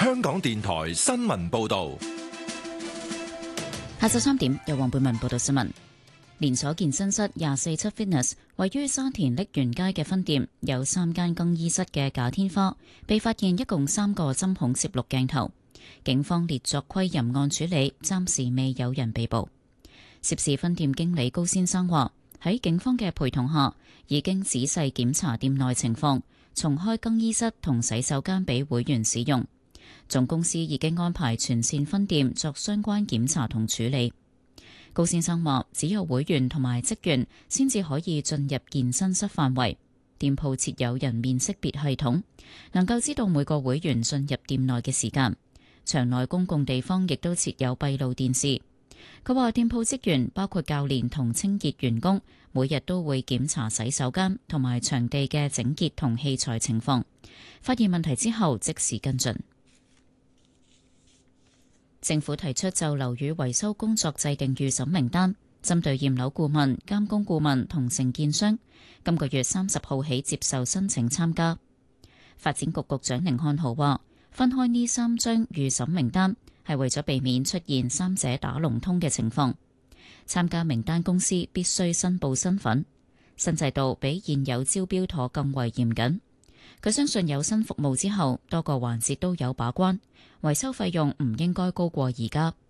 香港電台新聞報道。 下晝3點，由黃貝文報道新聞。連鎖健身室247 Fitness 位於沙田瀝源街嘅分店，有3間更衣室嘅假天花被發現一共3個針孔攝錄鏡頭，警方列作窺淫案處理，暫時未有人被捕。涉事分店經理高先生話：喺警方嘅陪同下，已經仔細檢查店內情況，重開更衣室同洗手間俾會員使用。總公司已經安排全線分店作相關檢查同處理。高先生話：只有會員同埋職員先至可以進入健身室範圍。店鋪設有人面識別系統，能夠知道每個會員進入店內嘅時間。場內公共地方亦都設有閉路電視。佢話店鋪職員包括教練同清潔員工，每日都會檢查洗手間同埋場地嘅整潔同器材情況，發現問題之後即時跟進。政府提出就樓宇維修工作制定預審名單，針對驗樓顧問、監工顧問同承建商，今個月30號起接受申請參加。發展局局長甯漢豪話：分開呢3張預審名單係為咗避免出現三者打龍通嘅情況。參加名單公司必須申報身份，新制度比現有招標妥更為嚴謹。佢相信有新服務之後，多個環節都有把關，維修費用唔應該高過而家。